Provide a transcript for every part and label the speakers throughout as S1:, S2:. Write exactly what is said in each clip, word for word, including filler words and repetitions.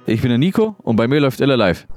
S1: ich bin der Nico und bei mir läuft Illa live.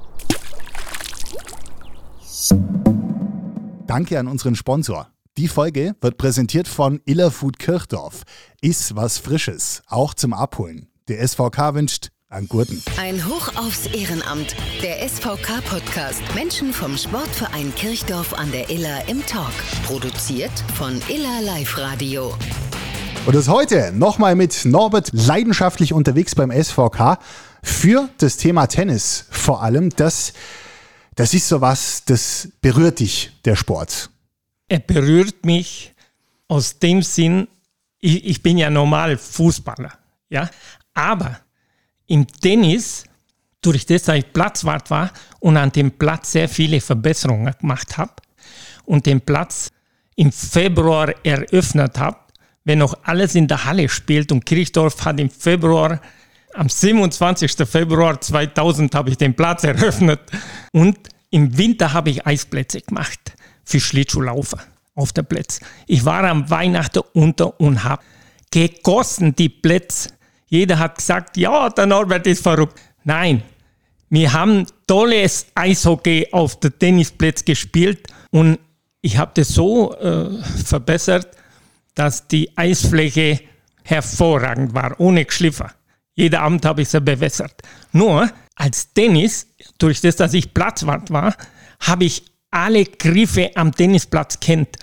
S2: Danke an unseren Sponsor. Die Folge wird präsentiert von Illa Food Kirchdorf. Iss was Frisches, auch zum Abholen. Der S V K wünscht einen guten.
S3: Ein Hoch aufs Ehrenamt. Der S V K-Podcast. Menschen vom Sportverein Kirchdorf an der Iller im Talk. Produziert von Illa Live Radio.
S2: Und das heute nochmal mit Norbert leidenschaftlich unterwegs beim S V K für das Thema Tennis. Vor allem, das, das ist sowas, das berührt dich, der Sport.
S4: Er berührt mich aus dem Sinn, ich, ich bin ja normal Fußballer, ja, aber im Tennis, durch das, dass ich Platzwart war und an dem Platz sehr viele Verbesserungen gemacht habe und den Platz im Februar eröffnet habe, wenn noch alles in der Halle spielt und Kirchdorf hat im Februar, am siebenundzwanzigsten Februar zweitausend habe ich den Platz eröffnet und im Winter habe ich Eisplätze gemacht für Schlittschuhlaufer auf der Plätze. Ich war am Weihnachten unter und habe gegossen die Plätze. Jeder hat gesagt, ja, der Norbert ist verrückt. Nein, wir haben tolles Eishockey auf der Tennisplätze gespielt und ich habe das so äh, verbessert, dass die Eisfläche hervorragend war, ohne Geschliffer. Jeden Abend habe ich sie bewässert. Nur als Tennis, durch das, dass ich Platzwart war, habe ich alle Griffe am Tennisplatz kennt,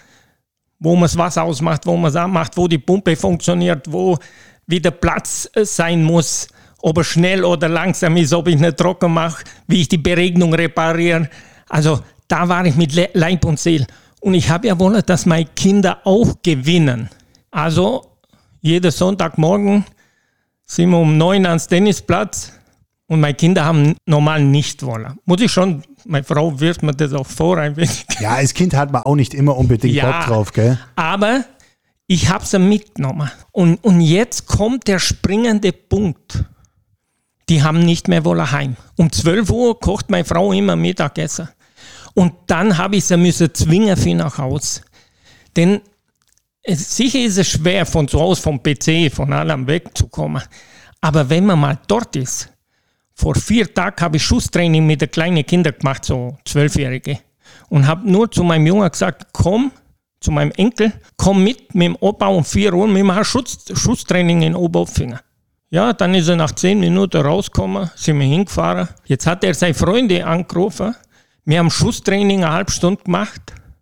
S4: wo man das Wasser ausmacht, wo man es anmacht, wo die Pumpe funktioniert, wo wie der Platz sein muss, ob er schnell oder langsam ist, ob ich ihn trocken mache, wie ich die Beregnung repariere. Also da war ich mit Leib und Seele. Und ich habe ja wollen, dass meine Kinder auch gewinnen. Also jeden Sonntagmorgen sind wir um neun ans Tennisplatz und meine Kinder haben normal nicht wollen. Muss ich schon, meine Frau wirft mir das auch vor ein wenig.
S2: Ja, als Kind hat man auch nicht immer unbedingt
S4: ja,
S2: Bock drauf, gell?
S4: Aber ich habe sie mitgenommen. Und, und jetzt kommt der springende Punkt. Die haben nicht mehr wollen heim. Um zwölf Uhr kocht meine Frau immer Mittagessen. Und dann habe ich sie müssen zwingen für nach Hause. Denn es, sicher ist es schwer, von zu Hause, vom P C, von allem wegzukommen. Aber wenn man mal dort ist, vor vier Tagen habe ich Schusstraining mit den kleinen Kindern gemacht, so Zwölfjährige. Und habe nur zu meinem Jungen gesagt, komm, zu meinem Enkel, komm mit mit dem Opa um vier Uhr, wir machen Schuss, Schusstraining in Oberpfinger. Ja, dann ist er nach zehn Minuten rausgekommen, sind wir hingefahren. Jetzt hat er seine Freunde angerufen. Wir haben Schusstraining eine halbe Stunde gemacht.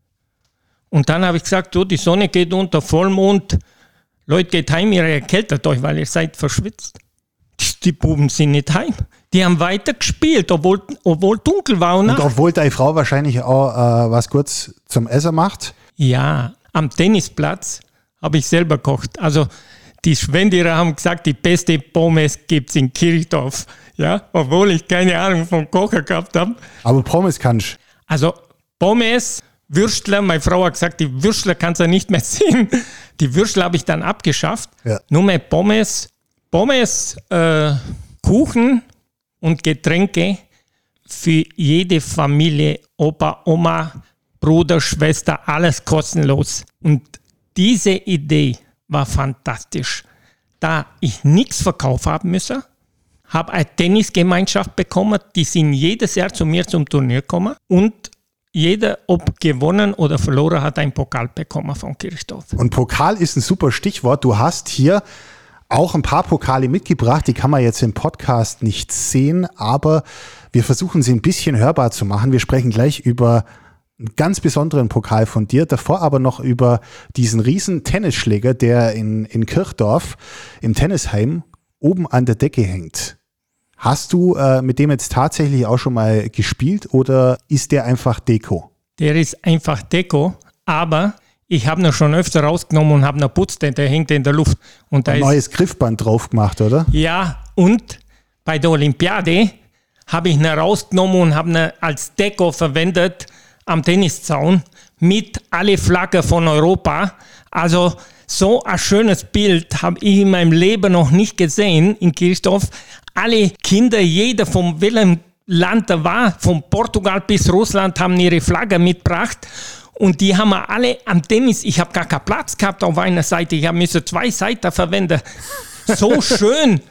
S4: Und dann habe ich gesagt, du, die Sonne geht unter, Vollmond. Leute, geht heim, ihr erkältet euch, weil ihr seid verschwitzt. Die Buben sind nicht heim. Die haben weiter gespielt, obwohl, obwohl dunkel war. Und,
S2: und obwohl deine Frau wahrscheinlich auch äh, was kurz zum Essen macht.
S4: Ja, am Tennisplatz habe ich selber gekocht. Also die Schwenderer haben gesagt, die beste Pommes gibt es in Kirchdorf. Ja, obwohl ich keine Ahnung vom Kochen gehabt habe.
S2: Aber Pommes kannst du.
S4: Also Pommes, Würstler, meine Frau hat gesagt, die Würstler kannst du nicht mehr sehen. Die Würstler habe ich dann abgeschafft. Ja. Nur mehr Pommes, Pommes, äh, Kuchen und Getränke für jede Familie, Opa, Oma, Bruder, Schwester, alles kostenlos. Und diese Idee war fantastisch. Da ich nichts verkaufen haben müssen, habe eine Tennisgemeinschaft bekommen, die sind jedes Jahr zu mir zum Turnier gekommen und jeder, ob gewonnen oder verloren, hat einen Pokal bekommen von Kirchdorf.
S2: Und Pokal ist ein super Stichwort. Du hast hier auch ein paar Pokale mitgebracht, die kann man jetzt im Podcast nicht sehen, aber wir versuchen sie ein bisschen hörbar zu machen. Wir sprechen gleich über einen ganz besonderen Pokal von dir, davor aber noch über diesen riesen Tennisschläger, der in, in Kirchdorf im Tennisheim oben an der Decke hängt. Hast du äh, mit dem jetzt tatsächlich auch schon mal gespielt oder ist der einfach Deko?
S4: Der ist einfach Deko, aber ich habe ihn schon öfter rausgenommen und habe ihn putzt, der hängt in der Luft. Und da
S2: ein
S4: ist
S2: neues Griffband drauf gemacht, oder?
S4: Ja, und bei der Olympiade habe ich ihn rausgenommen und habe ihn als Deko verwendet am Tenniszaun mit alle Flaggen von Europa. Also so ein schönes Bild habe ich in meinem Leben noch nicht gesehen in Kirchdorf. Alle Kinder, jeder von welchem Land er war, von Portugal bis Russland, haben ihre Flagge mitgebracht. Und die haben wir alle am Tennis, ich habe gar keinen Platz gehabt auf einer Seite, ich habe müssen zwei Seiten verwenden. So schön.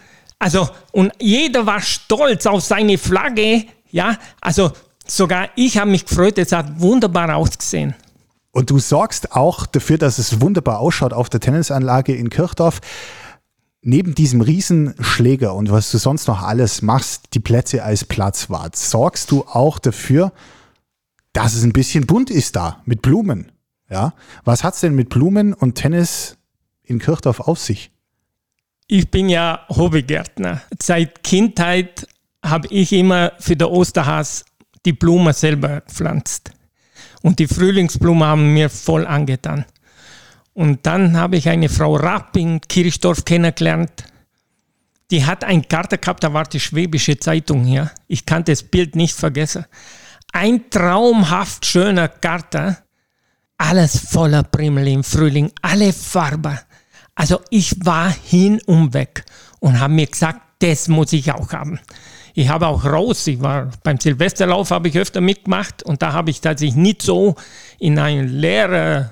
S4: Also, und jeder war stolz auf seine Flagge. Ja, also sogar ich habe mich gefreut, es hat wunderbar ausgesehen.
S2: Und du sorgst auch dafür, dass es wunderbar ausschaut auf der Tennisanlage in Kirchdorf. Neben diesem Riesenschläger und was du sonst noch alles machst, die Plätze als Platzwart, sorgst du auch dafür, dass es ein bisschen bunt ist da mit Blumen. Ja? Was hat es denn mit Blumen und Tennis in Kirchdorf auf sich?
S4: Ich bin ja Hobbygärtner. Seit Kindheit habe ich immer für den Osterhas die Blumen selber gepflanzt. Und die Frühlingsblumen haben mir voll angetan. Und dann habe ich eine Frau Rapp in Kirchdorf kennengelernt. Die hat eine Karte gehabt, da war die Schwäbische Zeitung hier. Ich kann das Bild nicht vergessen. Ein traumhaft schöner Karte. Alles voller Primmel im Frühling, alle Farben. Also ich war hin und weg und habe mir gesagt, das muss ich auch haben. Ich habe auch raus, ich war beim Silvesterlauf, habe ich öfter mitgemacht und da habe ich tatsächlich nicht so in einen leeren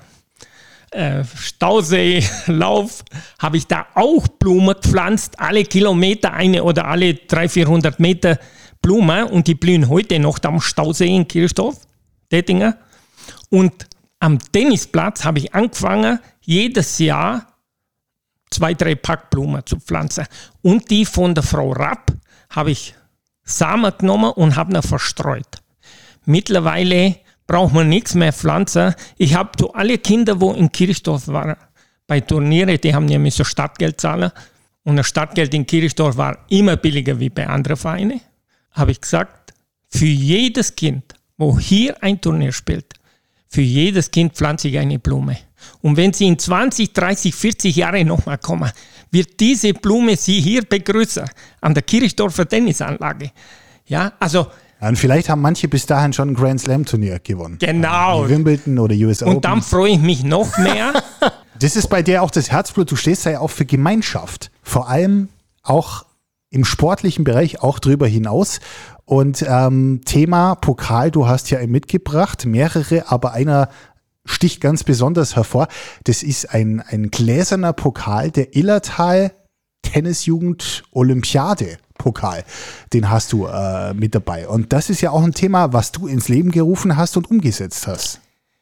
S4: äh, Stauseelauf, habe ich da auch Blumen gepflanzt, alle Kilometer eine oder alle dreihundert, vierhundert Meter Blumen und die blühen heute noch am Stausee in Kirchdorf, Dettinger. Und am Tennisplatz habe ich angefangen, jedes Jahr zwei, drei Pack Blumen zu pflanzen. Und die von der Frau Rapp habe ich Samen genommen und habe ihn verstreut. Mittlerweile braucht man nichts mehr pflanzen. Ich habe zu alle Kinder, die in Kirchdorf waren, bei Turnieren, die haben ja müssen Stadtgeld zahlen. Und das Stadtgeld in Kirchdorf war immer billiger wie bei anderen Vereinen. Habe ich gesagt, für jedes Kind, wo hier ein Turnier spielt, für jedes Kind pflanze ich eine Blume. Und wenn sie in zwanzig, dreißig, vierzig Jahren nochmal kommen, wird diese Blume sie hier begrüßen, an der Kirchdorfer Tennisanlage. Ja, also.
S2: Und vielleicht haben manche bis dahin schon ein Grand Slam Turnier gewonnen.
S4: Genau.
S2: Wie Wimbledon oder U S Open.
S4: Und dann freue ich mich noch mehr.
S2: Das ist bei dir auch das Herzblut. Du stehst da ja auch für Gemeinschaft. Vor allem auch im sportlichen Bereich, auch drüber hinaus. Und ähm, Thema Pokal, du hast ja mitgebracht, mehrere, aber einer sticht ganz besonders hervor. Das ist ein, ein gläserner Pokal, der Illertal Tennisjugend Olympiade Pokal. Den hast du äh, mit dabei. Und das ist ja auch ein Thema, was du ins Leben gerufen hast und umgesetzt hast.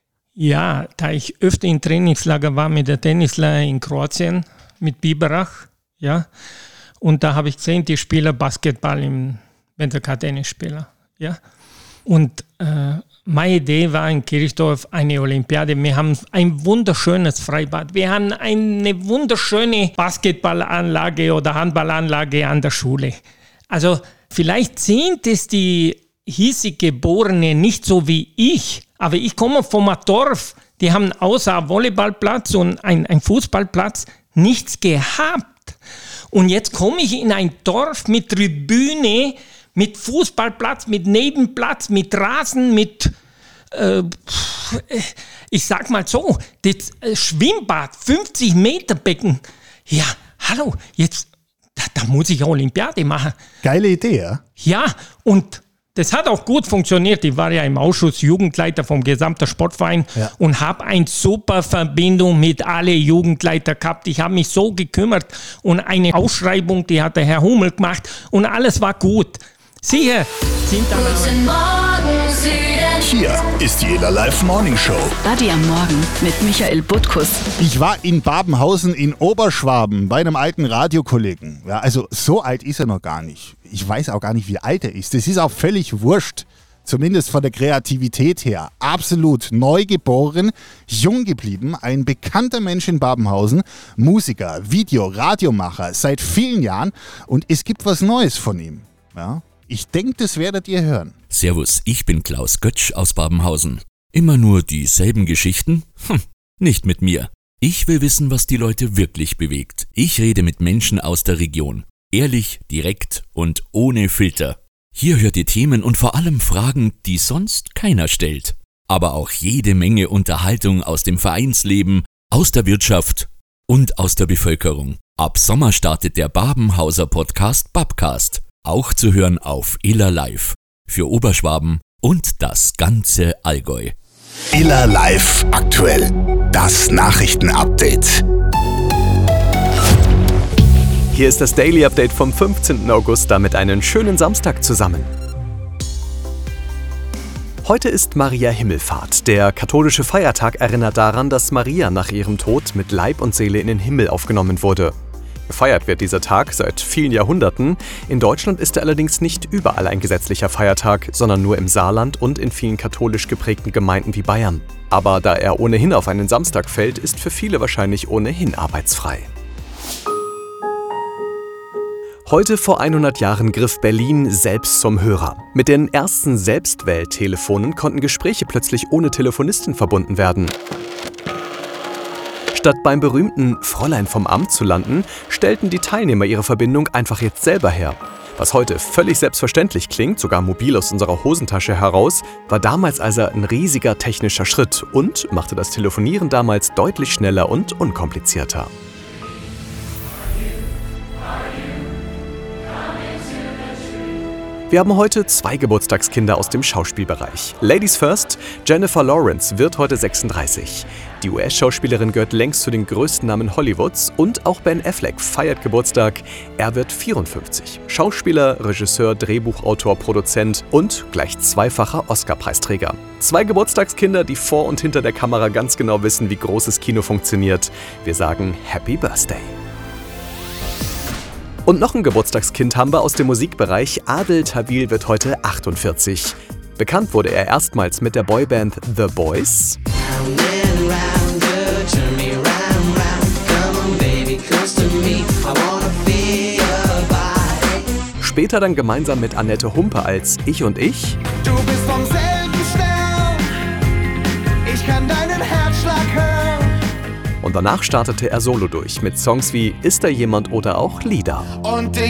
S4: Ja, da ich öfter im Trainingslager war mit der Tennisler in Kroatien, mit Biberach, ja, und da habe ich gesehen, die Spieler Basketball im, wenn sie kein Tennisspieler, ja, und äh, meine Idee war in Kirchdorf eine Olympiade. Wir haben ein wunderschönes Freibad. Wir haben eine wunderschöne Basketballanlage oder Handballanlage an der Schule. Also vielleicht sind es die hiesig Geborenen nicht so wie ich, aber ich komme vom Dorf. Die haben außer einem Volleyballplatz und ein, ein Fußballplatz nichts gehabt. Und jetzt komme ich in ein Dorf mit Tribüne, mit Fußballplatz, mit Nebenplatz, mit Rasen, mit, äh, ich sag mal so, das Schwimmbad, fünfzig Meter Becken. Ja, hallo, jetzt, da, da muss ich Olympiade machen.
S2: Geile Idee, ja?
S4: Ja, und das hat auch gut funktioniert. Ich war ja im Ausschuss Jugendleiter vom gesamten Sportverein ja. und habe eine super Verbindung mit allen Jugendleitern gehabt. Ich habe mich so gekümmert und eine Ausschreibung, die hat der Herr Hummel gemacht und alles war gut. Siehe, sind dann
S5: Guten Morgen, Süden.
S6: Hier ist die Ela Live Morning Show.
S7: Buddy am Morgen mit Michael Butkus.
S2: Ich war in Babenhausen in Oberschwaben bei einem alten Radiokollegen. Ja, also so alt ist er noch gar nicht. Ich weiß auch gar nicht, wie alt er ist. Das ist auch völlig wurscht. Zumindest von der Kreativität her. Absolut neugeboren, jung geblieben. Ein bekannter Mensch in Babenhausen. Musiker, Video-, Radiomacher seit vielen Jahren. Und es gibt was Neues von ihm. Ja. Ich denke, das werdet ihr hören.
S8: Servus, ich bin Klaus Götsch aus Babenhausen. Immer nur dieselben Geschichten? Hm, nicht mit mir. Ich will wissen, was die Leute wirklich bewegt. Ich rede mit Menschen aus der Region. Ehrlich, direkt und ohne Filter. Hier hört ihr Themen und vor allem Fragen, die sonst keiner stellt. Aber auch jede Menge Unterhaltung aus dem Vereinsleben, aus der Wirtschaft und aus der Bevölkerung. Ab Sommer startet der Babenhauser Podcast Babcast. Auch zu hören auf Ela Live. Für Oberschwaben und das ganze Allgäu.
S6: Ela Live aktuell. Das Nachrichtenupdate.
S9: Hier ist das Daily Update vom fünfzehnten August, damit einen schönen Samstag zusammen. Heute ist Maria Himmelfahrt. Der katholische Feiertag erinnert daran, dass Maria nach ihrem Tod mit Leib und Seele in den Himmel aufgenommen wurde. Gefeiert wird dieser Tag seit vielen Jahrhunderten. In Deutschland ist er allerdings nicht überall ein gesetzlicher Feiertag, sondern nur im Saarland und in vielen katholisch geprägten Gemeinden wie Bayern. Aber da er ohnehin auf einen Samstag fällt, ist für viele wahrscheinlich ohnehin arbeitsfrei. Heute vor hundert Jahren griff Berlin selbst zum Hörer. Mit den ersten Selbstwähltelefonen konnten Gespräche plötzlich ohne Telefonistin verbunden werden. Statt beim berühmten Fräulein vom Amt zu landen, stellten die Teilnehmer ihre Verbindung einfach jetzt selber her. Was heute völlig selbstverständlich klingt, sogar mobil aus unserer Hosentasche heraus, war damals also ein riesiger technischer Schritt und machte das Telefonieren damals deutlich schneller und unkomplizierter. Wir haben heute zwei Geburtstagskinder aus dem Schauspielbereich. Ladies first, Jennifer Lawrence wird heute sechsunddreißig. Die U S-Schauspielerin gehört längst zu den größten Namen Hollywoods und auch Ben Affleck feiert Geburtstag. Er wird vierundfünfzig. Schauspieler, Regisseur, Drehbuchautor, Produzent und gleich zweifacher Oscar-Preisträger. Zwei Geburtstagskinder, die vor und hinter der Kamera ganz genau wissen, wie großes Kino funktioniert. Wir sagen Happy Birthday. Und noch ein Geburtstagskind haben wir aus dem Musikbereich. Adel Tawil wird heute achtundvierzig. Bekannt wurde er erstmals mit der Boyband The Boys. Später dann gemeinsam mit Annette Humpe als Ich und Ich.
S10: Du bist vom selben Stern, ich kann deinen Herzschlag hören.
S9: Und danach startete er solo durch mit Songs wie Ist da jemand oder auch Lieder.
S10: Und ich